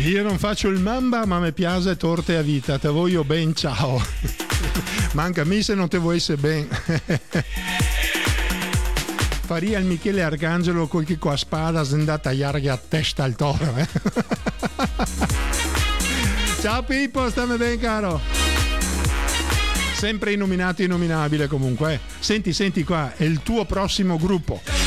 Io non faccio il mamba, ma mi piace torte a vita. Te voglio ben, ciao. Manca a me se non te vuoi ben. Faria il Michele Arcangelo col che con la spada si andà a tagliare a testa al toro. Ciao Pippo, stammi bene caro. Sempre innominato innominabile comunque. Senti qua, è il tuo prossimo gruppo.